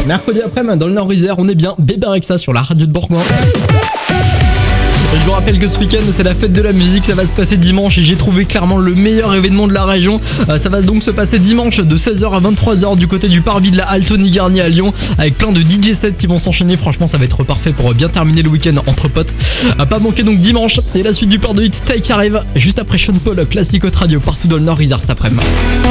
Mercredi après-midi dans le Nord-Isère, on est bien Bébé Rexha sur la radio de Bourgoin. Et je vous rappelle que ce week-end c'est la fête de la musique, ça va se passer dimanche et j'ai trouvé clairement le meilleur événement de la région. Ça va donc se passer dimanche de 16h à 23h du côté du parvis de la Halle Tony Garnier à Lyon, avec plein de DJ sets qui vont s'enchaîner. Franchement ça va être parfait pour bien terminer le week-end entre potes. À pas manquer donc dimanche. Et la suite du port de hit Take arrive juste après Sean Paul, classique haute radio partout dans le Nord-Isère cet après-midi.